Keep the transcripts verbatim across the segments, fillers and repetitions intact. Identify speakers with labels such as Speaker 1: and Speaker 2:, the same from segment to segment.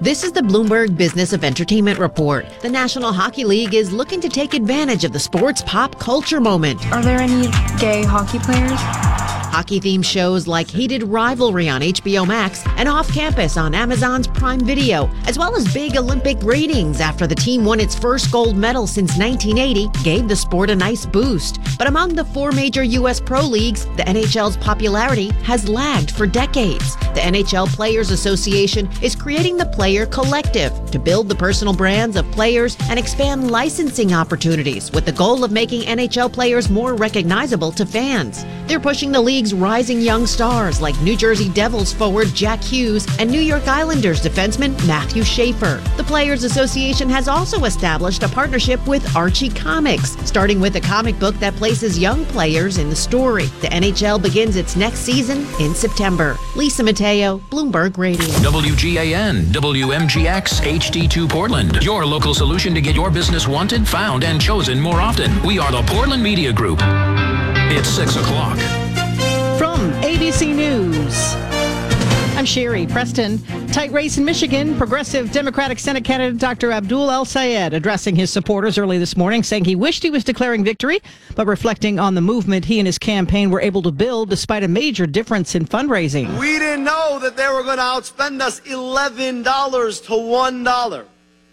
Speaker 1: This is the Bloomberg Business of Entertainment Report. The National Hockey League is looking to take advantage of the sport's pop culture moment.
Speaker 2: Are there any gay hockey players?
Speaker 1: Hockey-themed shows like Heated Rivalry on H B O Max and Off Campus on Amazon's Prime Video, as well as big Olympic ratings after the team won its first gold medal since nineteen eighty, gave the sport a nice boost. But among the four major U S pro leagues, the N H L's popularity has lagged for decades. The N H L Players Association is creating the Player Collective to build the personal brands of players and expand licensing opportunities with the goal of making N H L players more recognizable to fans. They're pushing the league's rising young stars like New Jersey Devils forward Jack Hughes and New York Islanders defenseman Matthew Schaefer. The Players Association has also established a partnership with Archie Comics, starting with a comic book that places young players in the story. The N H L begins its next season in September. Lisa Mateo, Bloomberg Radio.
Speaker 3: W G A N, W M G X, H D two Portland. Your local solution to get your business wanted, found, and chosen more often. We are the Portland Media Group. It's six o'clock.
Speaker 4: From A B C News, I'm Sherry Preston. Tight race in Michigan. Progressive Democratic Senate candidate Doctor Abdul El-Sayed addressing his supporters early this morning, saying he wished he was declaring victory, but reflecting on the movement he and his campaign were able to build despite a major difference in fundraising.
Speaker 5: We didn't know that they were going to outspend us eleven dollars to one dollar.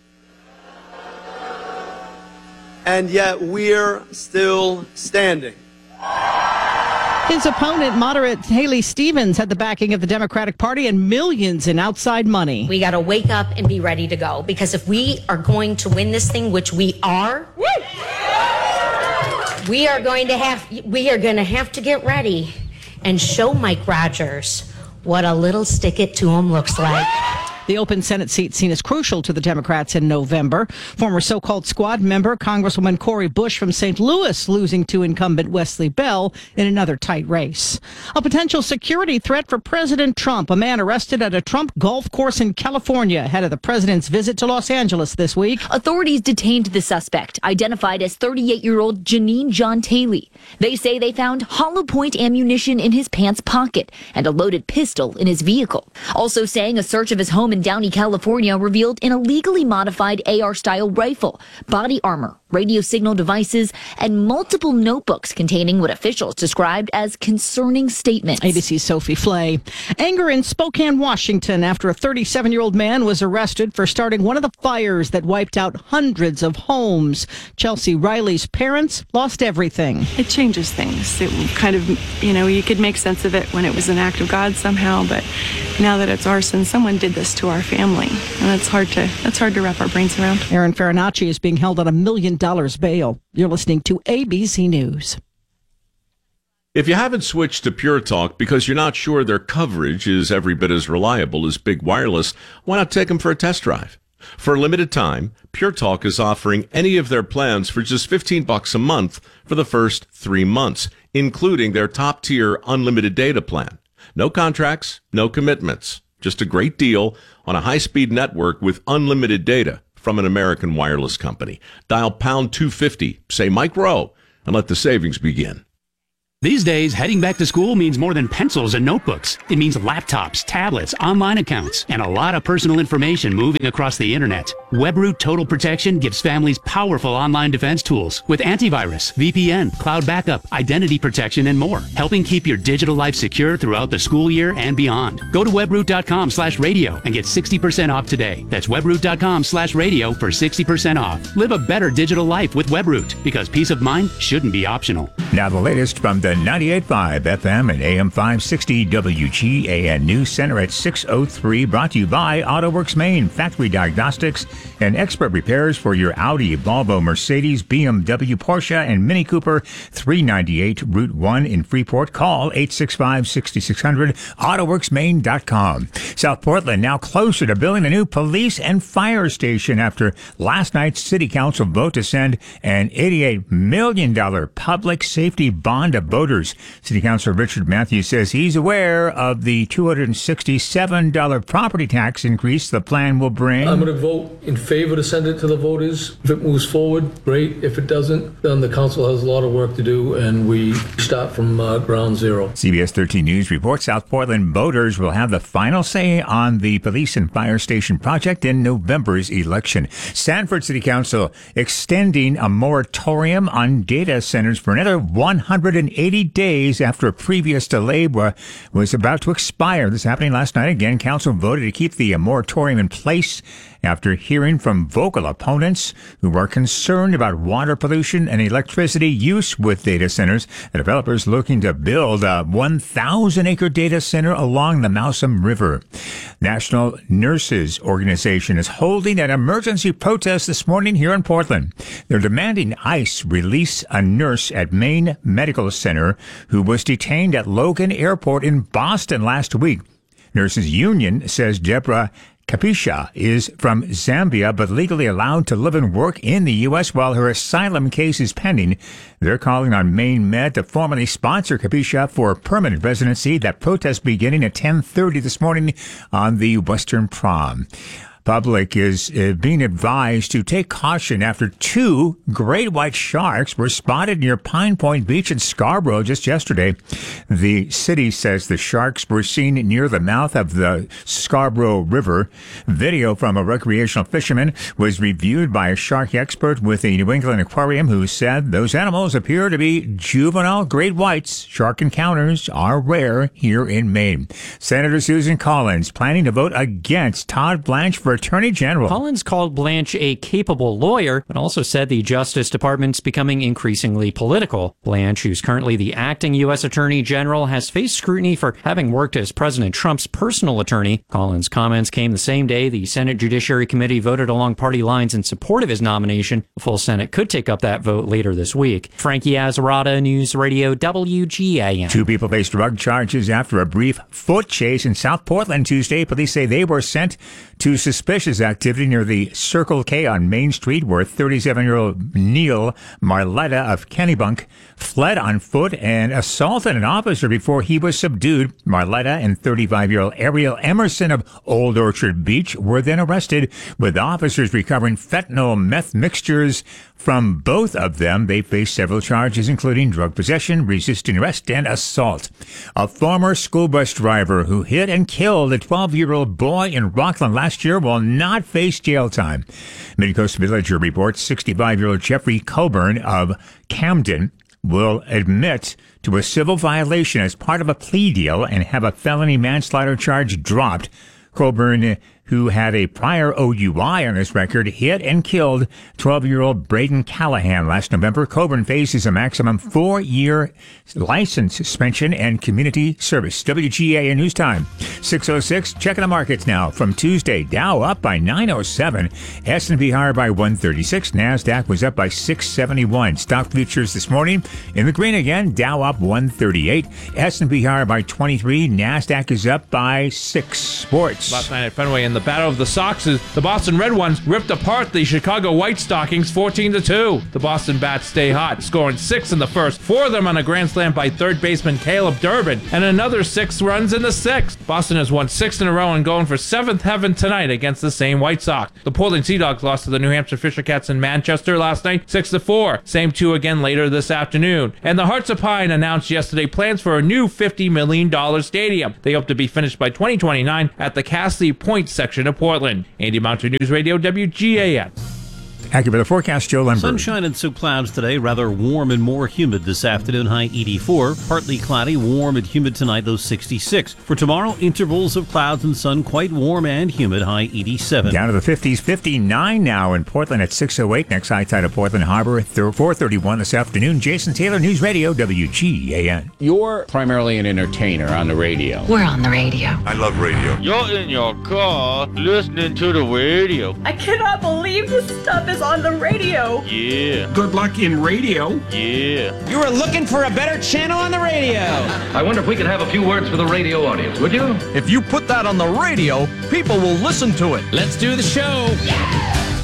Speaker 5: And yet we're still standing.
Speaker 4: His opponent, moderate Haley Stevens, had the backing of the Democratic Party and millions in outside money.
Speaker 6: We got to wake up and be ready to go, because if we are going to win this thing, which we are, woo, we are going to have we are going to have to get ready and show Mike Rogers what a little stick it to him looks like.
Speaker 4: The open Senate seat seen as crucial to the Democrats in November. Former so-called squad member Congresswoman Cori Bush from Saint Louis losing to incumbent Wesley Bell in another tight race. A potential security threat for President Trump. A man arrested at a Trump golf course in California ahead of the president's visit to Los Angeles this week.
Speaker 7: Authorities detained the suspect, identified as thirty-eight-year-old Janine John Taylor. They say they found hollow point ammunition in his pants pocket and a loaded pistol in his vehicle. Also saying a search of his home in Downey, California revealed an illegally modified A R-style rifle, body armor, radio signal devices, and multiple notebooks containing what officials described as concerning statements.
Speaker 4: A B C's Sophie Flay. Anger in Spokane, Washington, after a thirty-seven-year-old man was arrested for starting one of the fires that wiped out hundreds of homes. Chelsea Riley's parents lost everything.
Speaker 2: It changes things. It kind of, you know, you could make sense of it when it was an act of God somehow, but now that it's arson, someone did this to our family, and that's hard to that's hard to wrap our brains around.
Speaker 4: Aaron Farinacci is being held on a million dollars bail. You're listening to A B C News.
Speaker 8: If you haven't switched to Pure Talk because you're not sure their coverage is every bit as reliable as Big Wireless, why not take them for a test drive? For a limited time, Pure Talk is offering any of their plans for just fifteen bucks a month for the first three months, including their top-tier unlimited data plan. No contracts, no commitments. Just a great deal on a high-speed network with unlimited data from an American wireless company. Dial pound two fifty, say Mike Rowe, and let the savings begin.
Speaker 9: These days, heading back to school means more than pencils and notebooks. It means laptops, tablets, online accounts, and a lot of personal information moving across the internet. WebRoot Total Protection gives families powerful online defense tools with antivirus, V P N, cloud backup, identity protection, and more, helping keep your digital life secure throughout the school year and beyond. Go to webroot.com slash radio and get sixty percent off today. That's webroot.com slash radio for sixty percent off. Live a better digital life with WebRoot, because peace of mind shouldn't be optional.
Speaker 10: Now the latest from the ninety-eight point five F M and A M five sixty W G A N News Center at six oh three, brought to you by AutoWorks Maine, factory diagnostics and expert repairs for your Audi, Volvo, Mercedes, B M W, Porsche, and Mini Cooper. three ninety-eight Route one in Freeport. Call eight six five, six six zero zero, autoworks maine dot com. South Portland now closer to building a new police and fire station after last night's City Council vote to send an eighty-eight million dollars public safety bond to voters. City Councilor Richard Matthews says he's aware of the two hundred sixty-seven dollars property tax increase the plan will bring.
Speaker 11: I'm going to vote in favor to send it to the voters. If it moves forward, great. If it doesn't, then the council has a lot of work to do, and we start from uh, ground zero.
Speaker 10: C B S thirteen News reports South Portland voters will have the final say on the police and fire station project in November's election. Sanford City Council extending a moratorium on data centers for another one hundred eighty days after a previous delay was about to expire. This happening last night. Again, council voted to keep the moratorium in place after hearing from vocal opponents who are concerned about water pollution and electricity use with data centers. The developers looking to build a one thousand acre data center along the Mousom River. National Nurses Organization is holding an emergency protest this morning here in Portland. They're demanding ICE release a nurse at Maine Medical Center who was detained at Logan Airport in Boston last week. Nurses Union says Deborah Kapisha is from Zambia, but legally allowed to live and work in the U S while her asylum case is pending. They're calling on Maine Med to formally sponsor Kapisha for permanent residency. That protest beginning at ten thirty this morning on the Western Prom. Public is uh, being advised to take caution after two great white sharks were spotted near Pine Point Beach in Scarborough just yesterday. The city says the sharks were seen near the mouth of the Scarborough River. Video from a recreational fisherman was reviewed by a shark expert with the New England Aquarium who said those animals appear to be juvenile great whites. Shark encounters are rare here in Maine. Senator Susan Collins planning to vote against Todd Blanche for Attorney General.
Speaker 12: Collins called Blanche a capable lawyer, but also said the Justice Department's becoming increasingly political. Blanche, who's currently the acting U S Attorney General, has faced scrutiny for having worked as President Trump's personal attorney. Collins' comments came the same day the Senate Judiciary Committee voted along party lines in support of his nomination. The full Senate could take up that vote later this week. Frankie Azarada, News Radio W G A N.
Speaker 10: Two people faced drug charges after a brief foot chase in South Portland Tuesday. Police say they were sent to suspicious activity near the Circle K on Main Street, where thirty-seven-year-old Neil Marletta of Kennebunk fled on foot and assaulted an officer before he was subdued. Marletta and thirty-five-year-old Ariel Emerson of Old Orchard Beach were then arrested, with officers recovering fentanyl meth mixtures from both of them. They face several charges, including drug possession, resisting arrest, and assault. A former school bus driver who hit and killed a twelve-year-old boy in Rockland last year will not face jail time. Midcoast Villager reports sixty-five-year-old Jeffrey Coburn of Camden will admit to a civil violation as part of a plea deal and have a felony manslaughter charge dropped. Coburn, who had a prior O U I on his record, hit and killed twelve-year-old Braden Callahan last November. Coburn faces a maximum four-year license suspension and community service. W G A N News Time, six oh six. Checking the markets now. From Tuesday, Dow up by nine oh seven. S and P higher by one thirty-six. NASDAQ was up by six seventy-one. Stock futures this morning in the green again. Dow up one thirty-eight. S and P higher by twenty-three. NASDAQ is up by six. Sports.
Speaker 13: Last night at Fenway in the Battle of the Soxes, the Boston Red Ones ripped apart the Chicago White Stockings fourteen to two. The Boston Bats stay hot, scoring six in the first, four of them on a grand slam by third baseman Caleb Durbin, and another six runs in the sixth. Boston has won six in a row and going for seventh heaven tonight against the same White Sox. The Portland Sea Dogs lost to the New Hampshire Fisher Cats in Manchester last night, six to four. Same two again later this afternoon. And the Hearts of Pine announced yesterday plans for a new fifty million dollars stadium. They hope to be finished by twenty twenty-nine at the Castley Point section of Portland. Andy Mountain News Radio W G A N.
Speaker 10: Accurate weather forecast, Joe Lemberg.
Speaker 14: Sunshine and some clouds today, rather warm and more humid this afternoon, high eighty-four. Partly cloudy, warm and humid tonight, low sixty-six. For tomorrow, intervals of clouds and sun, quite warm and humid, high eighty-seven.
Speaker 10: Down to the fifties, fifty-nine now in Portland at six oh eight. Next high tide of Portland Harbor, four thirty-one this afternoon. Jason Taylor, News Radio, W G A N.
Speaker 15: You're primarily an entertainer on the radio.
Speaker 16: We're on the radio.
Speaker 17: I love radio.
Speaker 18: You're in your car listening to the radio.
Speaker 19: I cannot believe this stuff is on the radio.
Speaker 18: Yeah.
Speaker 20: Good luck in radio.
Speaker 18: Yeah.
Speaker 21: You were looking for a better channel on the radio.
Speaker 22: I wonder if we could have a few words for the radio audience, would you?
Speaker 23: If you put that on the radio, people will listen to it.
Speaker 21: Let's do the show.
Speaker 23: Yeah.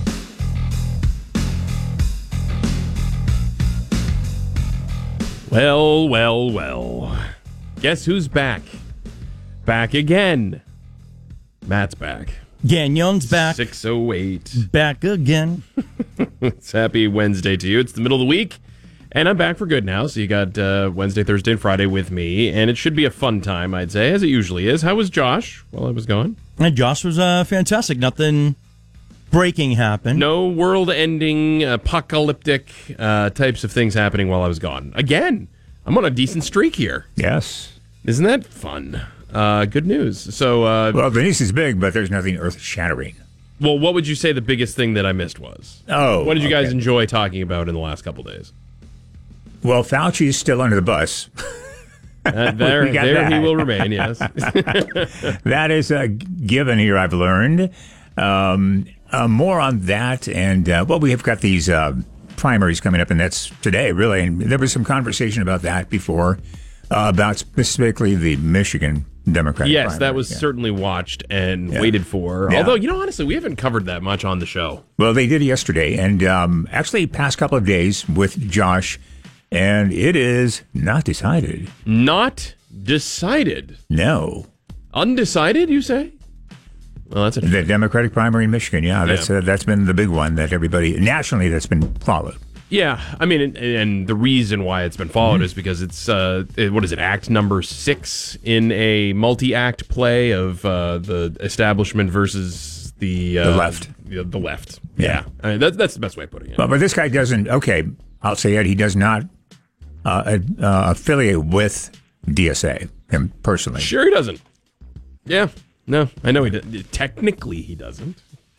Speaker 24: Well, well, well. Guess who's back? Back again. Matt's back.
Speaker 1: Gagnon's back.
Speaker 16: six oh eight.
Speaker 1: Back again.
Speaker 16: It's happy Wednesday to you. It's the middle of the week, and I'm back for good now. So you got uh, Wednesday, Thursday, and Friday with me, and it should be a fun time, I'd say, as it usually is. How was Josh while I was gone?
Speaker 1: And Josh was uh, fantastic. Nothing breaking happened.
Speaker 16: No world-ending, apocalyptic uh, types of things happening while I was gone. Again, I'm on a decent streak here.
Speaker 10: Yes.
Speaker 16: Isn't that fun? Uh, good news. So, uh,
Speaker 10: well, the news is big, but there's nothing earth-shattering.
Speaker 16: Well, what would you say the biggest thing that I missed was?
Speaker 10: Oh,
Speaker 16: what did you
Speaker 10: okay.
Speaker 16: guys enjoy talking about in the last couple days?
Speaker 10: Well, Fauci is still under the bus.
Speaker 16: Uh, there, there
Speaker 10: that.
Speaker 16: he will remain. Yes,
Speaker 10: that is a given here. I've learned um, uh, more on that, and uh, well, we have got these uh, primaries coming up, and that's today, really. And there was some conversation about that before. Uh, about specifically the Michigan Democratic
Speaker 16: yes,
Speaker 10: primary.
Speaker 16: that was
Speaker 10: yeah.
Speaker 16: certainly watched and
Speaker 10: yeah.
Speaker 16: waited for.
Speaker 10: Yeah.
Speaker 16: Although, you know, honestly, we haven't covered that much on the show.
Speaker 10: Well, they did yesterday, and um, actually past couple of days with Josh, and it is not decided.
Speaker 16: Not decided?
Speaker 10: No.
Speaker 16: Undecided, you say? Well, that's a
Speaker 10: the Democratic primary in Michigan. Yeah, that's
Speaker 16: yeah.
Speaker 10: Uh, that's been the big one that everybody nationally that's been followed.
Speaker 16: Yeah, I mean, and, and the reason why it's been followed mm-hmm. is because it's, uh, it, what is it, act number six in a multi-act play of uh, the establishment versus the... Uh,
Speaker 10: the left.
Speaker 16: The, the left.
Speaker 10: Yeah.
Speaker 16: yeah. I mean, that, that's the best way of putting it.
Speaker 10: Well, but this guy doesn't, okay, I'll say it, he does not uh, uh, affiliate with D S A, him personally.
Speaker 16: Sure he doesn't. Yeah, no, I know he does. Technically he doesn't.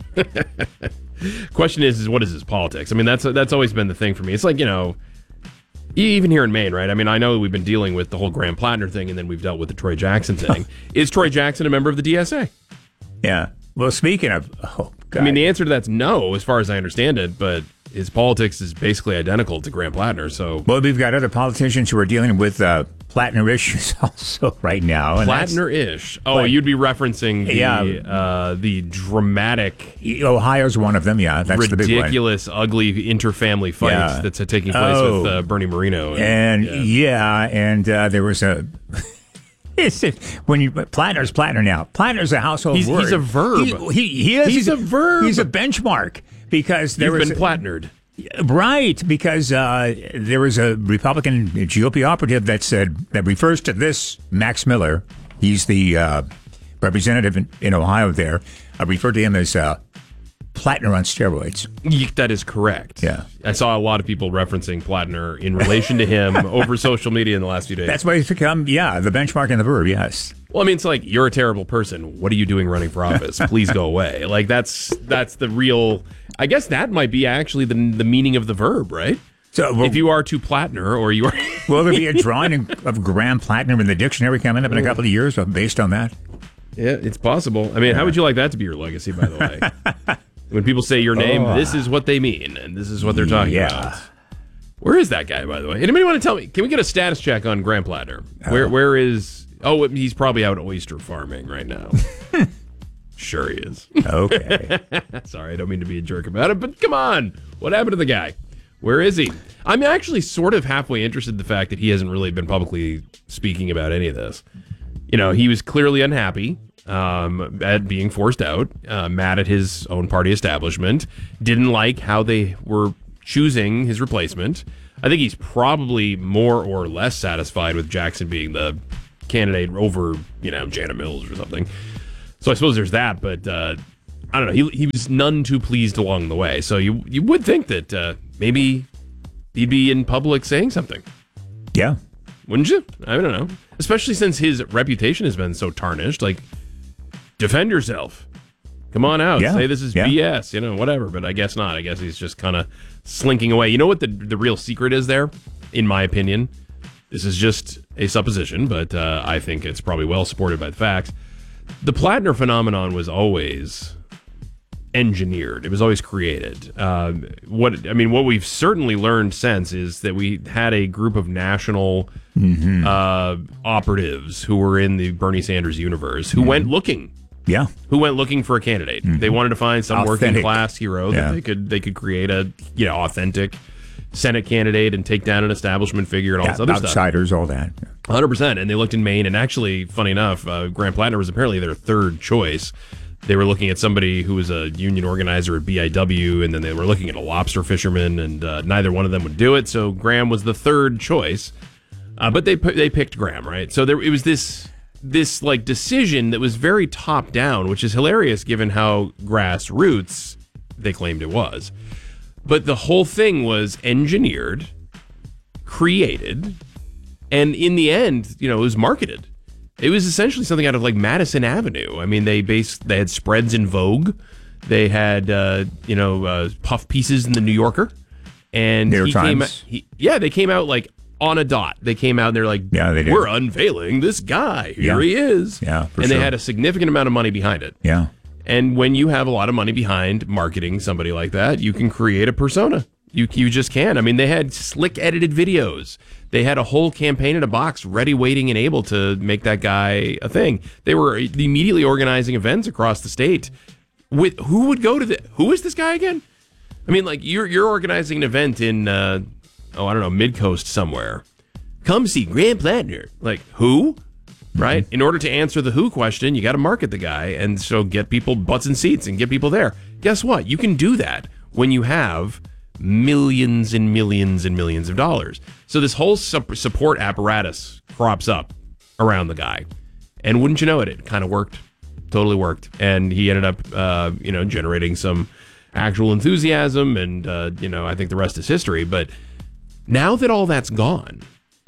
Speaker 16: Question is, is what is his politics? I mean, that's that's always been the thing for me. It's like, you know, even here in Maine, right? I mean, I know we've been dealing with the whole Graham Plattner thing, and then we've dealt with the Troy Jackson thing. Is Troy Jackson a member of the D S A?
Speaker 10: Yeah. Well, speaking of, oh, God.
Speaker 16: I mean, the answer to that's no, as far as I understand it, but his politics is basically identical to Graham Plattner. So,
Speaker 10: well, we've got other politicians who are dealing with uh, Plattner issues also right now. And
Speaker 16: Plattner-ish. Oh, like, you'd be referencing the
Speaker 10: yeah.
Speaker 16: uh, the dramatic...
Speaker 10: Ohio's one of them, yeah. That's the big one.
Speaker 16: Ridiculous, ugly interfamily fight yeah. that's uh, taking place
Speaker 10: oh.
Speaker 16: with uh, Bernie Moreno.
Speaker 10: And,
Speaker 16: and
Speaker 10: yeah. yeah, and uh, there was a... It's, when you Plattner's Plattner now. Plattner's a household
Speaker 16: he's,
Speaker 10: word.
Speaker 16: He's a verb.
Speaker 10: He, he, he is.
Speaker 16: He's,
Speaker 10: he's
Speaker 16: a, a verb.
Speaker 10: He's a benchmark because there
Speaker 16: You've
Speaker 10: was
Speaker 16: been Plattnered.
Speaker 10: Right, because uh, there was a Republican G O P operative that said that refers to this Max Miller. He's the uh, representative in, in Ohio there. I referred to him as uh, Plattner on steroids.
Speaker 16: That is correct.
Speaker 10: Yeah.
Speaker 16: I saw a lot of people referencing Plattner in relation to him over social media in the last few days.
Speaker 10: That's why he's become, yeah, the benchmark and the verb, yes.
Speaker 16: Well, I mean, it's like, you're a terrible person. What are you doing running for office? Please go away. Like, that's that's the real... I guess that might be actually the the meaning of the verb, right?
Speaker 10: So well,
Speaker 16: if you are to Plattner, or you are...
Speaker 10: Will there be a drawing of Graham Plattner in the dictionary coming up in a couple of years based on that?
Speaker 16: Yeah, it's possible. I mean, yeah. How would you like that to be your legacy, by the way? When people say your name, oh. this is what they mean, and this is what they're talking
Speaker 10: yeah.
Speaker 16: about. Where is that guy, by the way? Anybody want to tell me? Can we get a status check on Graham Plattner? Oh. Where Where is... Oh, he's probably out oyster farming right now. Sure he is.
Speaker 10: Okay.
Speaker 16: Sorry, I don't mean to be a jerk about it, but come on. What happened to the guy? Where is he? I'm actually sort of halfway interested in the fact that he hasn't really been publicly speaking about any of this. You know, he was clearly unhappy um, at being forced out, uh, mad at his own party establishment, didn't like how they were choosing his replacement. I think he's probably more or less satisfied with Jackson being the candidate over, you know, Jana Mills or something. So I suppose there's that, but uh, I don't know. He he was none too pleased along the way. So you you would think that uh, maybe he'd be in public saying something.
Speaker 10: Yeah.
Speaker 16: Wouldn't you? I don't know. Especially since his reputation has been so tarnished. Like, defend yourself. Come on out.
Speaker 10: Yeah.
Speaker 16: Say this is
Speaker 10: yeah.
Speaker 16: B S, you know, whatever. But I guess not. I guess he's just kind of slinking away. You know what the the real secret is there, in my opinion? This is just a supposition, but uh, I think it's probably well supported by the facts. The Plattner phenomenon was always engineered. It was always created. Uh, what I mean, what we've certainly learned since is that we had a group of national
Speaker 10: mm-hmm.
Speaker 16: uh, operatives who were in the Bernie Sanders universe who mm-hmm. went looking.
Speaker 10: Yeah,
Speaker 16: who went looking for a candidate. Mm-hmm. They wanted to find some
Speaker 10: authentic.
Speaker 16: working class hero
Speaker 10: yeah.
Speaker 16: that they could they could create a you know authentic Senate candidate and take down an establishment figure and all
Speaker 10: yeah,
Speaker 16: this other
Speaker 10: outsiders,
Speaker 16: stuff.
Speaker 10: all that.
Speaker 16: one hundred percent. And they looked in Maine, and actually, funny enough, uh, Graham Plattner was apparently their third choice. They were looking at somebody who was a union organizer at B I W, and then they were looking at a lobster fisherman, and uh, neither one of them would do it. So Graham was the third choice, uh, but they they picked Graham, right? So there it was this this like decision that was very top down, which is hilarious given how grassroots they claimed it was. But the whole thing was engineered, created, and in the end, you know, it was marketed. It was essentially something out of like Madison Avenue. I mean, they based they had spreads in Vogue, they had uh, you know uh, puff pieces in the New Yorker, and
Speaker 10: New York
Speaker 16: he came.
Speaker 10: Times.
Speaker 16: He, yeah, they came out like on a dot. They came out and they're like,
Speaker 10: yeah, they did.
Speaker 16: We're unveiling this guy. Here
Speaker 10: Yeah.
Speaker 16: he is.
Speaker 10: Yeah, for
Speaker 16: and
Speaker 10: sure.
Speaker 16: they had a significant amount of money behind it.
Speaker 10: Yeah.
Speaker 16: And when you have a lot of money behind marketing somebody like that, you can create a persona. You you just can. I mean, they had slick edited videos. They had a whole campaign in a box ready, waiting, and able to make that guy a thing. They were immediately organizing events across the state. With who would go to the? Who is this guy again? I mean, like you're you're organizing an event in uh, oh I don't know Midcoast somewhere. Come see Graham Plattner. Like who? Right? In order to answer the who question, you got to market the guy, and so get people butts and seats and get people there. Guess what? You can do that when you have millions and millions and millions of dollars. So this whole sup- support apparatus crops up around the guy, and wouldn't you know it, it kind of worked, totally worked, and he ended up, uh, you know, generating some actual enthusiasm, and uh, you know, I think the rest is history. But now that all that's gone,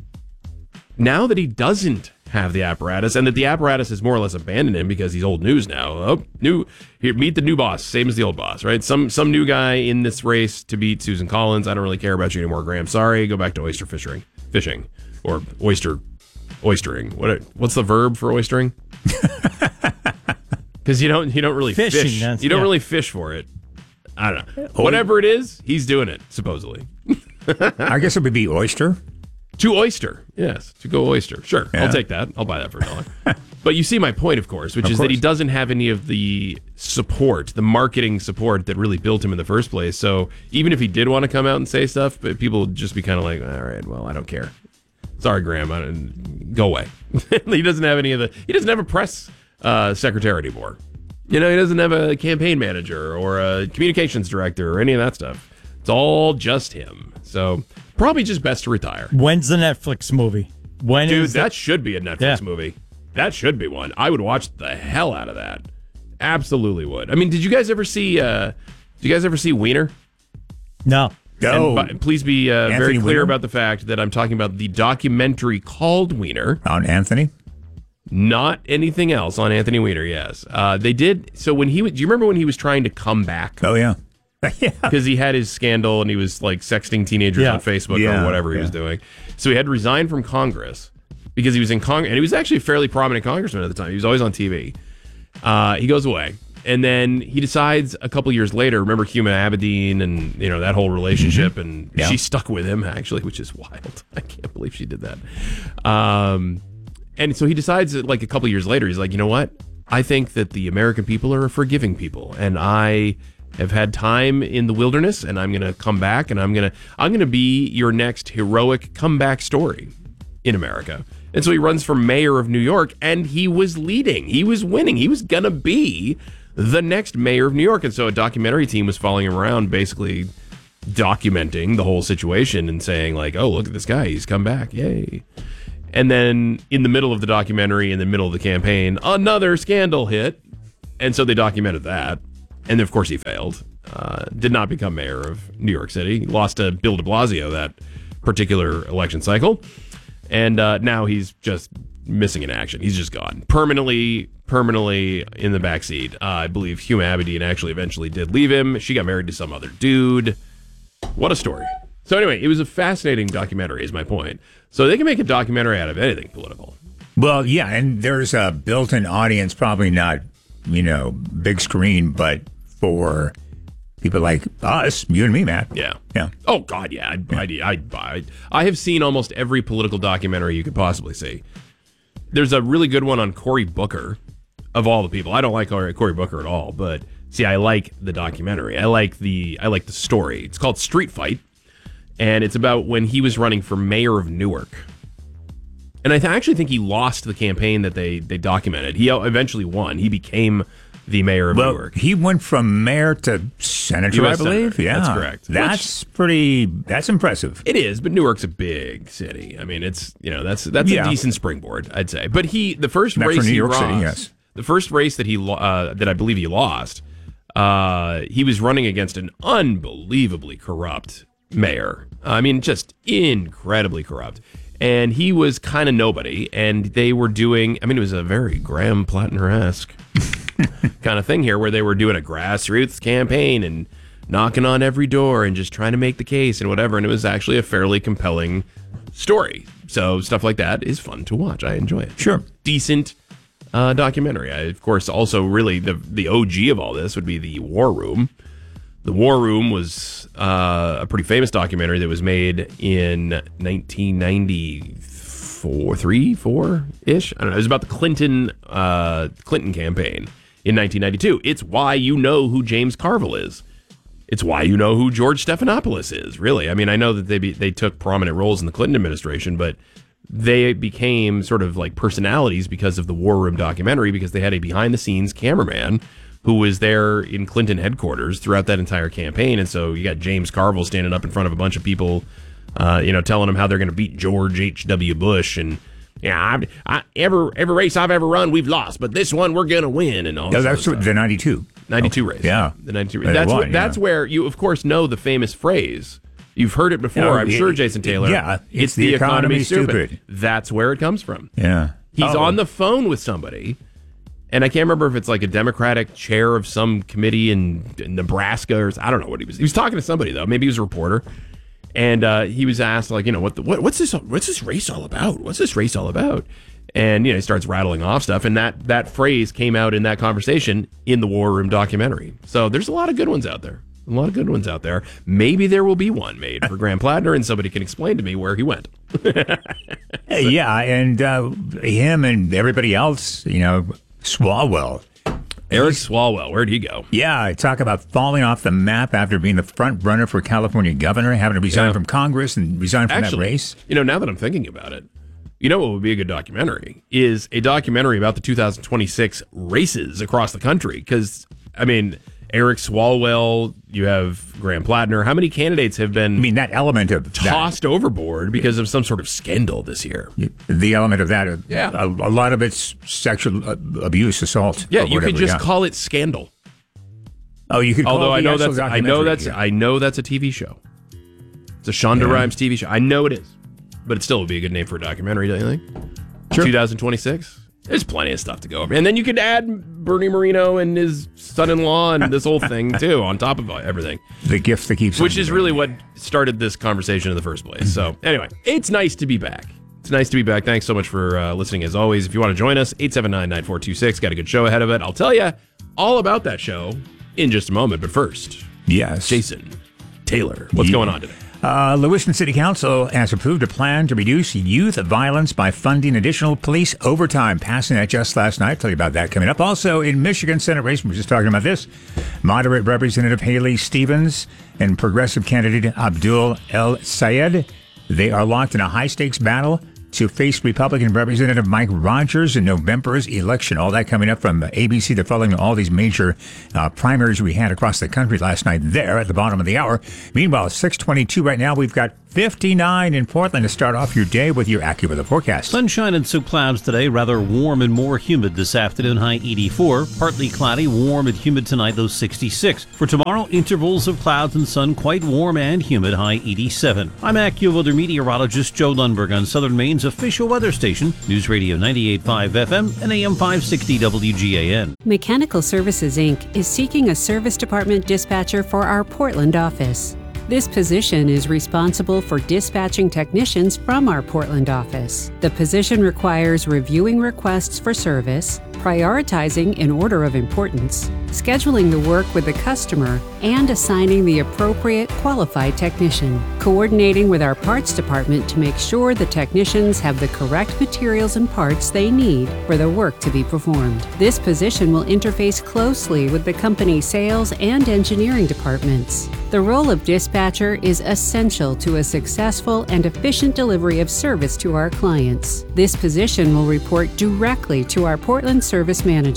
Speaker 16: now that he doesn't have the apparatus, and that the apparatus has more or less abandoned him because he's old news now. Oh, new here, meet the new boss, same as the old boss, right? Some some new guy in this race to beat Susan Collins. I don't really care about you anymore, Graham. Sorry, go back to oyster fishing, fishing, or oyster, oystering. What what's the verb for oystering? Because you don't you don't really
Speaker 1: Fishing,
Speaker 16: fish.
Speaker 1: that's-
Speaker 16: You don't
Speaker 1: yeah.
Speaker 16: really fish for it. I don't know. Whatever it is, he's doing it supposedly.
Speaker 10: I guess it would be oyster.
Speaker 16: To oyster, yes. To go oyster. Sure,
Speaker 10: Yeah.
Speaker 16: I'll take that. I'll buy that for a dollar. But you see my point, of course, which
Speaker 10: Of
Speaker 16: is that he
Speaker 10: course.
Speaker 16: doesn't have any of the support, the marketing support that really built him in the first place. So even if he did want to come out and say stuff, but people would just be kind of like, all right, well, I don't care. Sorry, Graham, I don't, go away. He doesn't have any of the, he doesn't have a press uh, secretary anymore. You know, he doesn't have a campaign manager or a communications director or any of that stuff. It's all just him. So probably just best to retire.
Speaker 1: When's the Netflix movie? When
Speaker 16: Dude,
Speaker 1: is
Speaker 16: that
Speaker 1: it?
Speaker 16: should be a Netflix
Speaker 1: Yeah.
Speaker 16: movie. That should be one. I would watch the hell out of that. Absolutely would. I mean, did you guys ever see? Uh, did you guys ever see Wiener?
Speaker 1: No.
Speaker 10: No.
Speaker 16: And, but please be uh, very
Speaker 10: Anthony
Speaker 16: clear
Speaker 10: Weiner?
Speaker 16: about the fact that I'm talking about the documentary called Wiener,
Speaker 10: On Anthony?
Speaker 16: not anything else on Anthony Weiner. Yes, uh, they did. So when he, was- do you remember when he was trying to come back?
Speaker 10: Oh, yeah. Yeah.
Speaker 16: Because he had his scandal and he was like sexting teenagers
Speaker 1: Yeah.
Speaker 16: on Facebook
Speaker 10: Yeah,
Speaker 16: or whatever he
Speaker 10: yeah.
Speaker 16: was doing. So he had to resign from Congress because he was in Congress, and he was actually a fairly prominent congressman at the time. He was always on T V. Uh, he goes away, and then he decides a couple years later. Remember Huma Abedin and you know that whole relationship, and
Speaker 10: Yeah.
Speaker 16: she stuck with him actually, which is wild. I can't believe she did that. Um, and so he decides that, like a couple years later, he's like, you know what? I think that the American people are a forgiving people, and I have had time in the wilderness, and I'm going to come back, and I'm going to I'm going to be your next heroic comeback story in America. And so he runs for mayor of New York, and he was leading. He was winning. He was going to be the next mayor of New York. And so a documentary team was following him around, basically documenting the whole situation and saying, like, oh, look at this guy. He's come back. Yay. And then in the middle of the documentary, in the middle of the campaign, another scandal hit. And so they documented that. And of course he failed. Uh, did not become mayor of New York City. He lost to Bill de Blasio that particular election cycle. And uh, now he's just missing in action. He's just gone. Permanently, permanently in the backseat. Uh, I believe Huma Abedin actually eventually did leave him. She got married to some other dude. What a story. So anyway, it was a fascinating documentary is my point. So they can make a documentary out of anything political.
Speaker 10: Well, yeah, and there's a built-in audience, probably not, you know, big screen, but for people like us, you and me, Matt.
Speaker 16: Yeah.
Speaker 10: Yeah.
Speaker 16: Oh, God, yeah. I'd, I'd, I'd, I'd, I have seen almost every political documentary you could possibly see. There's a really good one on Cory Booker, of all the people. I don't like Cory, Cory Booker at all, but see, I like the documentary. I like the I like the story. It's called Street Fight, and it's about when he was running for mayor of Newark. And I th- actually think he lost the campaign that they, they documented. He eventually won. He became the mayor of
Speaker 10: well,
Speaker 16: Newark.
Speaker 10: He went from mayor to senator,
Speaker 16: U S
Speaker 10: I believe.
Speaker 16: senator.
Speaker 10: Yeah,
Speaker 16: That's correct.
Speaker 10: That's Which, pretty. That's impressive.
Speaker 16: It is, but Newark's a big city. I mean, it's you know that's that's
Speaker 10: yeah.
Speaker 16: a decent springboard, I'd say. But he, the first
Speaker 10: Metro
Speaker 16: race
Speaker 10: New
Speaker 16: he
Speaker 10: York
Speaker 16: lost,
Speaker 10: City, yes.
Speaker 16: the first race that he uh, that I believe he lost, uh, he was running against an unbelievably corrupt mayor. I mean, just incredibly corrupt. And he was kind of nobody, and they were doing, I mean, it was a very Graham Plattner-esque kind of thing here, where they were doing a grassroots campaign and knocking on every door and just trying to make the case and whatever, and it was actually a fairly compelling story. So stuff like that is fun to watch. I enjoy it.
Speaker 10: Sure.
Speaker 16: Decent uh, documentary. I, of course, also really the, the O G of all this would be The War Room. The War Room was uh, a pretty famous documentary that was made in nineteen ninety-four, three, four-ish. I don't know. It was about the Clinton uh, Clinton campaign in nineteen ninety-two. It's why you know who James Carville is. It's why you know who George Stephanopoulos is, really. I mean, I know that they be, they took prominent roles in the Clinton administration, but they became sort of like personalities because of the War Room documentary, because they had a behind-the-scenes cameraman who was there in Clinton headquarters throughout that entire campaign. And so you got James Carville standing up in front of a bunch of people, uh, you know, telling them how they're going to beat George H W. Bush. And, yeah, I, I, every, every race I've ever run, we've lost, but this one we're going to win. And all
Speaker 10: No, that's
Speaker 16: what,
Speaker 10: the ninety-two.
Speaker 16: ninety-two
Speaker 10: oh,
Speaker 16: race.
Speaker 10: Yeah.
Speaker 16: The ninety-two race.
Speaker 10: They
Speaker 16: That's,
Speaker 10: won,
Speaker 16: what, that's
Speaker 10: yeah.
Speaker 16: where you, of course, know the famous phrase. You've heard it before,
Speaker 10: No,
Speaker 16: I'm
Speaker 10: it-
Speaker 16: sure, Jason Taylor.
Speaker 10: yeah, it's the economy stupid.
Speaker 16: That's where it comes from.
Speaker 10: Yeah.
Speaker 16: He's
Speaker 10: Oh.
Speaker 16: on the phone with somebody, and I can't remember if it's like a Democratic chair of some committee in, in Nebraska or I don't know what he was. He was talking to somebody though. Maybe he was a reporter, and uh, he was asked like, you know, what, the, what what's this what's this race all about? What's this race all about? And you know, he starts rattling off stuff, and that that phrase came out in that conversation in the War Room documentary. So there's a lot of good ones out there. A lot of good ones out there. Maybe there will be one made for Graham Plattner, and somebody can explain to me where he went.
Speaker 10: Yeah, and uh, him and everybody else, you know, Swalwell.
Speaker 16: Eric Swalwell, where'd he go?
Speaker 10: Yeah, talk about falling off the map after being the front runner for California governor, having to resign
Speaker 16: Yeah.
Speaker 10: from Congress and resign from
Speaker 16: Actually,
Speaker 10: that race.
Speaker 16: You know, now that I'm thinking about it, you know what would be a good documentary is a documentary about the two thousand twenty-six races across the country. Because, I mean, Eric Swalwell, you have Graham Plattner. How many candidates have been
Speaker 10: I mean, that element of
Speaker 16: tossed that, overboard because of some sort of scandal this year?
Speaker 10: The element of that,
Speaker 16: yeah.
Speaker 10: a, a lot of it's sexual abuse, assault.
Speaker 16: Yeah,
Speaker 10: or
Speaker 16: you
Speaker 10: whatever,
Speaker 16: could just
Speaker 10: yeah.
Speaker 16: call it Scandal.
Speaker 10: Oh, you could. Call
Speaker 16: Although
Speaker 10: it
Speaker 16: I
Speaker 10: the
Speaker 16: know
Speaker 10: actual
Speaker 16: that's I know
Speaker 10: documentary,
Speaker 16: that's
Speaker 10: yeah.
Speaker 16: I know that's a T V show. It's a Shonda
Speaker 10: Yeah.
Speaker 16: Rhimes T V show. I know it is, but it still would be a good name for a documentary, don't you think?
Speaker 10: Sure.
Speaker 16: twenty twenty-six. There's plenty of stuff to go over, and then you could add Bernie Moreno and his son-in-law and this whole thing too on top of everything.
Speaker 10: The gift that keeps.
Speaker 16: Which
Speaker 10: on
Speaker 16: is
Speaker 10: giving.
Speaker 16: really what started this conversation in the first place. So anyway, it's nice to be back. It's nice to be back. Thanks so much for uh, listening as always. If you want to join us, eight seven nine, nine four two six. Got a good show ahead of it. I'll tell you all about that show in just a moment. But first,
Speaker 10: yes,
Speaker 16: Jason Taylor, what's
Speaker 10: Yeah.
Speaker 16: going on today?
Speaker 10: Uh, Lewiston City Council has approved a plan to reduce youth violence by funding additional police overtime, passing that just last night. I'll tell you about that coming up. Also, in Michigan Senate race, we were just talking about this. Moderate Representative Haley Stevens and progressive candidate Abdul El Sayed, they are locked in a high-stakes battle to face Republican Representative Mike Rogers in November's election. All that coming up from A B C. They're following all these major uh, primaries we had across the country last night there at the bottom of the hour. Meanwhile, six twenty-two right now. We've got fifty-nine in Portland to start off your day with your AccuWeather forecast.
Speaker 14: Sunshine and some clouds today, rather warm and more humid this afternoon, high eighty-four. Partly cloudy, warm and humid tonight, low sixty-six. For tomorrow, intervals of clouds and sun, quite warm and humid, high eighty-seven. I'm AccuWeather meteorologist Joe Lundberg on Southern Maine's official weather station, News Radio ninety-eight point five F M and A M five sixty W G A N.
Speaker 3: Mechanical Services, Incorporated is seeking a service department dispatcher for our Portland office. This position is responsible for dispatching technicians from our Portland office. The position requires reviewing requests for service, prioritizing in order of importance, scheduling the work with the customer, and assigning the appropriate qualified technician, coordinating with our parts department to make sure the technicians have the correct materials and parts they need for the work to be performed. This position will interface closely with the company's sales and engineering departments. The role of dispatcher is essential to a successful and efficient delivery of service to our clients. This position will report directly to our Portland Service Manager.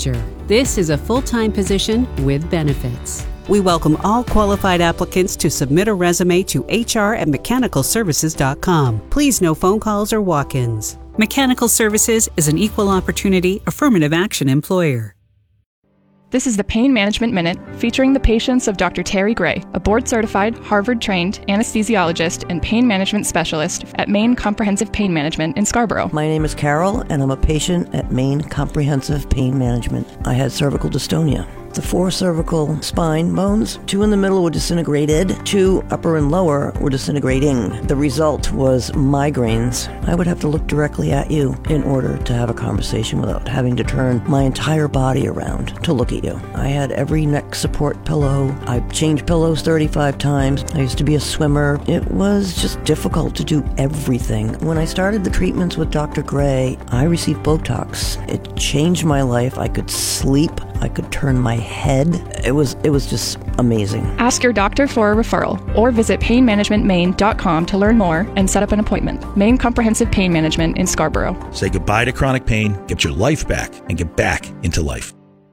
Speaker 3: This is a full-time position with benefits.
Speaker 5: We welcome all qualified applicants to submit a resume to h r at mechanical services dot com. Please no phone calls or walk-ins. Mechanical Services is an equal opportunity affirmative action employer.
Speaker 6: This is the Pain Management Minute, featuring the patients of Doctor Terry Gray, a board-certified, Harvard-trained anesthesiologist and pain management specialist at Maine Comprehensive Pain Management in Scarborough.
Speaker 17: My name is Carol, and I'm a patient at Maine Comprehensive Pain Management. I had cervical dystonia. The four cervical spine bones, two in the middle were disintegrated, two upper and lower were disintegrating. The result was migraines. I would have to look directly at you in order to have a conversation without having to turn my entire body around to look at you. I had every neck support pillow. I changed pillows thirty-five times. I used to be a swimmer. It was just difficult to do everything. When I started the treatments with Doctor Gray, I received Botox. It changed my life. I could sleep. I could turn my head. It was it was just amazing.
Speaker 6: Ask your doctor for a referral or visit pain management maine dot com to learn more and set up an appointment. Maine Comprehensive Pain Management in Scarborough.
Speaker 20: Say goodbye to chronic pain, get your life back, and get back into life.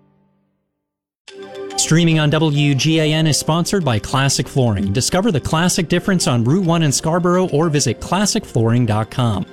Speaker 12: Streaming on W G A N is sponsored by Classic Flooring. Discover the classic difference on Route one in Scarborough or visit classic flooring dot com.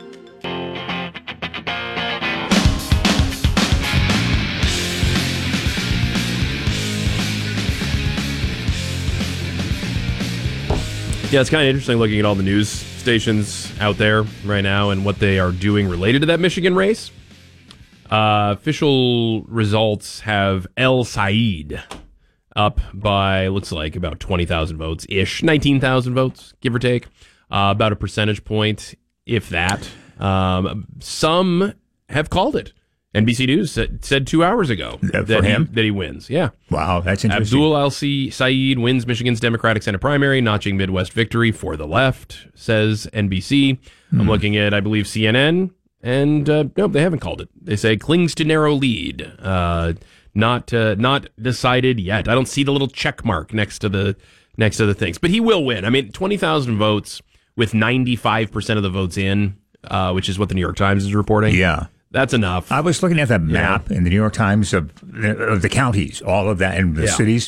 Speaker 16: Yeah, it's kind of interesting looking at all the news stations out there right now and what they are doing related to that Michigan race. Uh, official results have El Said up by, looks like, about twenty thousand votes-ish, nineteen thousand votes, give or take, uh, about a percentage point, if that. Um, some have called it. N B C News said, said two hours ago
Speaker 10: uh,
Speaker 16: that,
Speaker 10: him?
Speaker 16: He, that he wins. Yeah.
Speaker 10: Wow, that's interesting.
Speaker 16: Abdul Al-Said wins Michigan's Democratic Senate primary, notching Midwest victory for the left, says N B C. Hmm. I'm looking at, I believe, C N N, and uh, no, they haven't called it. They say clings to narrow lead. Uh, not uh, not decided yet. I don't see the little check mark next to the next to the things, but he will win. I mean, twenty thousand votes with ninety-five percent of the votes in, uh, which is what the New York Times is reporting.
Speaker 10: Yeah.
Speaker 16: That's enough.
Speaker 10: I was looking at that map yeah. in the New York Times of, of the counties, all of that, and the yeah. cities.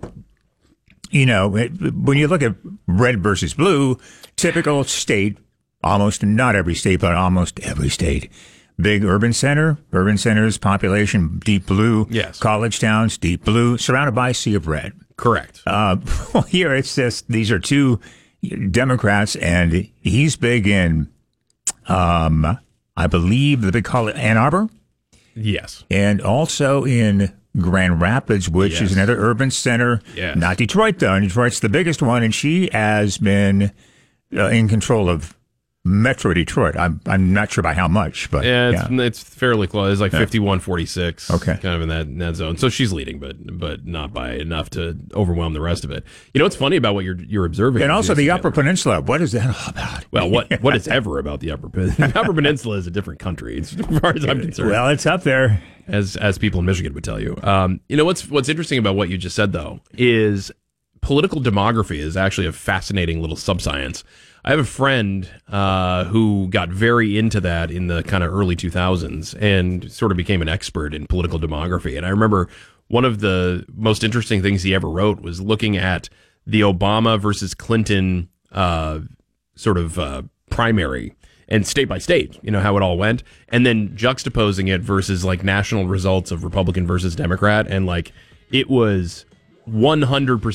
Speaker 10: You know, it, when you look at red versus blue, typical state, almost not every state, but almost every state. Big urban center, urban centers, population, deep blue.
Speaker 16: Yes.
Speaker 10: College towns, deep blue, surrounded by a sea of red.
Speaker 16: Correct.
Speaker 10: Uh, well, here it's just, these are two Democrats, and he's big in, um, I believe the big call it Ann Arbor.
Speaker 16: Yes.
Speaker 10: And also in Grand Rapids, which
Speaker 16: yes.
Speaker 10: is another urban center.
Speaker 16: Yes.
Speaker 10: Not Detroit, though. Detroit's the biggest one, and she has been uh, in control of Metro Detroit. I'm I'm not sure by how much, but
Speaker 16: yeah, it's,
Speaker 10: yeah.
Speaker 16: it's fairly close. It's like
Speaker 10: yeah.
Speaker 16: fifty-one forty-six.
Speaker 10: Okay,
Speaker 16: kind of in that in that zone. So she's leading, but but not by enough to overwhelm the rest of it. You know what's funny about what you're you're observing,
Speaker 10: and also the Upper Peninsula. What is that all about?
Speaker 16: Well, what what is ever about the Upper Peninsula? The Upper Peninsula is a different country, as far as I'm concerned.
Speaker 10: Well, it's up there,
Speaker 16: as as people in Michigan would tell you. Um, you know what's what's interesting about what you just said though is political demography is actually a fascinating little subscience. I have a friend uh, who got very into that in the kind of early two thousands and sort of became an expert in political demography. And I remember one of the most interesting things he ever wrote was looking at the Obama versus Clinton uh, sort of uh, primary and state by state, you know, how it all went, and then juxtaposing it versus like national results of Republican versus Democrat. And like it was one hundred percent